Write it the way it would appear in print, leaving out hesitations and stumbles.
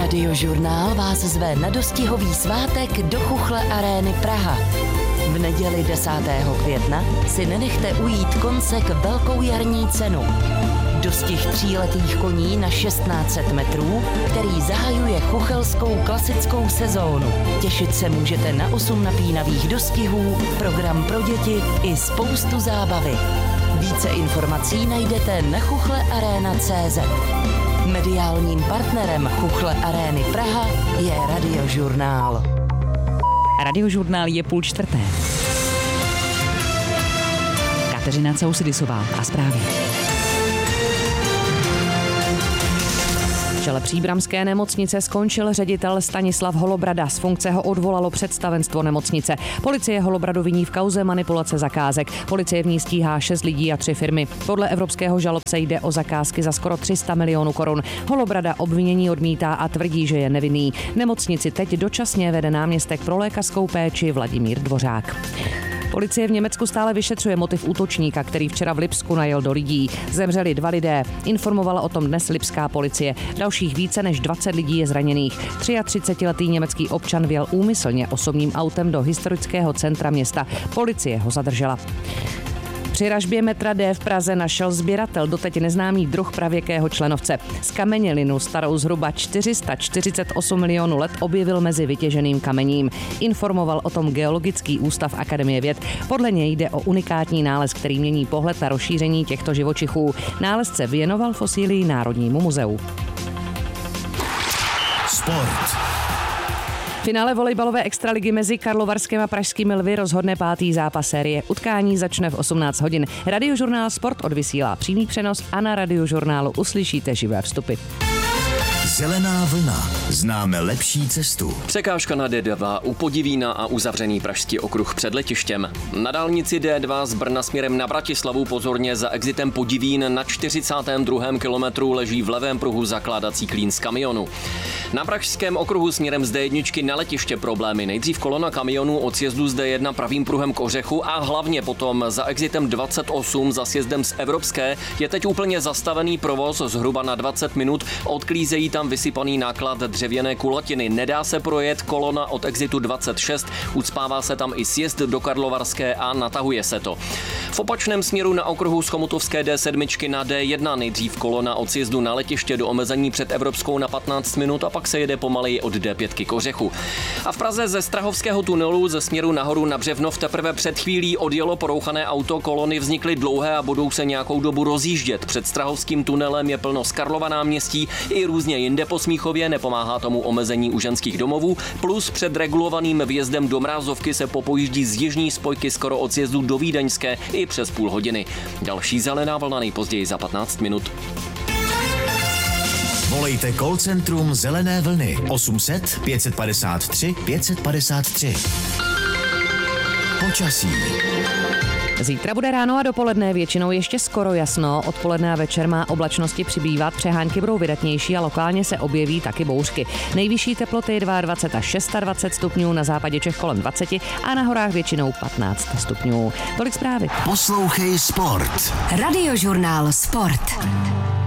Radiožurnál vás zve na dostihový svátek do Chuchle Arény Praha. V neděli 10. května si nenechte ujít koncek velkou jarní cenu. Dostih 3letých koní na 1600 metrů, který zahajuje chuchelskou klasickou sezónu. Těšit se můžete na 8 napínavých dostihů, program pro děti i spoustu zábavy. Více informací najdete na chuchlearena.cz. Mediálním partnerem Chuchle Arény Praha je Radiožurnál. Radiožurnál je 3:30. Kateřina Causidisová a zprávy. V čele příbramské nemocnice skončil ředitel Stanislav Holobrada. Z funkce ho odvolalo představenstvo nemocnice. Policie Holobradu viní v kauze manipulace zakázek. Policie v ní stíhá 6 lidí a 3 firmy. Podle evropského žalobce jde o zakázky za skoro 300 milionů korun. Holobrada obvinění odmítá a tvrdí, že je nevinný. Nemocnici teď dočasně vede náměstek pro lékařskou péči Vladimír Dvořák. Policie v Německu stále vyšetřuje motiv útočníka, který včera v Lipsku najel do lidí. Zemřeli 2 lidé. Informovala o tom dnes lipská policie. Dalších více než 20 lidí je zraněných. 33letý německý občan vjel úmyslně osobním autem do historického centra města. Policie ho zadržela. Při ražbě metra D v Praze našel sběratel doteď neznámý druh pravěkého členovce. Zkamenělinu starou zhruba 448 milionů let objevil mezi vytěženým kamením. Informoval o tom Geologický ústav Akademie věd. Podle něj jde o unikátní nález, který mění pohled na rozšíření těchto živočichů. Nálezce věnoval fosílii Národnímu muzeu. Sport. Finále volejbalové extraligy mezi Karlovarském a pražskými Lvy rozhodne 5. zápas série. Utkání začne v 18 hodin. Radiožurnál Sport odvysílá přímý přenos a na Radiožurnálu uslyšíte živé vstupy. Zelená vlna. Známe lepší cestu. Překážka na D2 u Podivína a uzavřený pražský okruh před letištěm. Na dálnici D2 z Brna směrem na Bratislavu pozorně za exitem Podivín na 42. kilometru leží v levém pruhu zakládací klín z kamionu. Na pražském okruhu směrem z D1 na letiště problémy. Nejdřív kolona kamionů od sjezdu z D1 pravým pruhem k Ořechu a hlavně potom za exitem 28 za sjezdem z Evropské je teď úplně zastavený provoz zhruba na 20 minut. Odklízejí tam vysypaný náklad dřevěné kulatiny. Nedá se projet, kolona od exitu 26, ucpává se tam i sjezd do Karlovarské a natahuje se to. V opačném směru na okruhu z Chomutovské D7 na D1 nejdřív kolona od sjezdu na letiště do omezení před Evropskou na 15 minut a pak se jede pomaleji od D5 k Ořechu. A v Praze ze Strahovského tunelu ze směru nahoru na Břevnov teprve před chvílí odjelo porouchané auto, kolony vznikly dlouhé a budou se nějakou dobu rozjíždět. Před Strahovským tunelem je plno z Karlova náměstí i různě jinde po Smíchově, nepomáhá tomu omezení u ženských domovů, plus před regulovaným vjezdem do Mrázovky se popojíždí z jižní spojky skoro od sjezdu do Vídeňské i přes půl hodiny. Další zelená vlna nejpozději za 15 minut. Volejte call centrum Zelené vlny 800 553 553. Počasí. Zítra bude ráno a dopoledne většinou ještě skoro jasno, odpoledne a večer má oblačnosti přibývat, přehánky budou vydatnější a lokálně se objeví taky bouřky. Nejvyšší teploty 22 až 26 stupňů, na západě Čech kolem 20 a na horách většinou 15 stupňů. Tolik zprávy. Poslouchej Sport. Radiožurnál Sport.